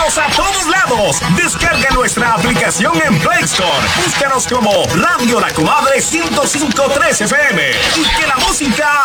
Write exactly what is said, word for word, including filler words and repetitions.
Síguenos a todos lados. Descarga nuestra aplicación en Play Store. Búscanos como Radio La Comadre ciento cinco punto tres F M. Y que la música